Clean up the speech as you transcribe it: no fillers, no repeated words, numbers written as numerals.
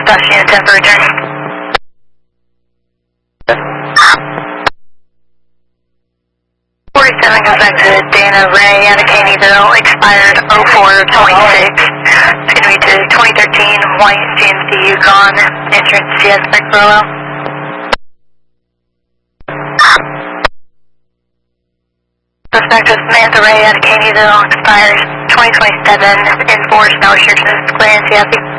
dispatch unit 10 for return. Goes back to Dana Ray at Caneyville, expired 0426. It's going to be to 2013 White GMC Yukon, entrance CS Brickrollo. Goes back to Samantha Ray at Caneyville, expired 2027, enforced no restrictions, clearance, CSE.